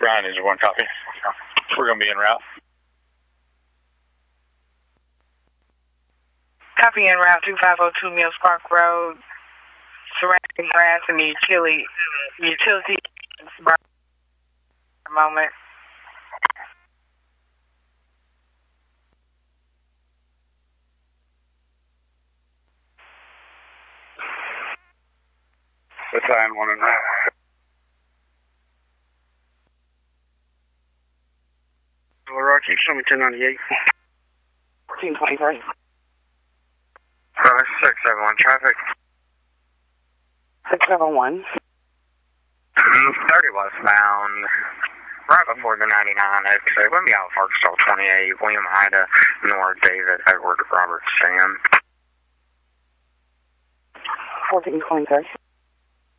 Brian is one copy. We're going to be en route. Copy en route 2502 Mills Park Road, surrounding grass and utility moment. That's line 1 en route. Roger, show me 1098. 1423. 671 traffic. 671. 30 westbound, right before the 99 exit. We'll be out Parksville 28, William Ida, North David, Edward, Robert, Sam. 1423.